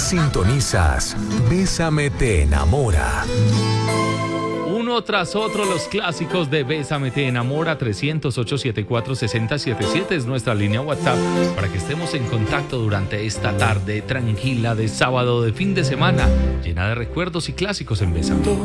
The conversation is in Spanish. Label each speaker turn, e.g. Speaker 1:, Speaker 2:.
Speaker 1: Sintonizas Bésame te enamora.
Speaker 2: Uno tras otro los clásicos de Bésame te enamora. 308-74-6077 es nuestra línea WhatsApp para que estemos en contacto durante esta tarde tranquila de sábado de fin de semana, llena de recuerdos y clásicos en Bésame.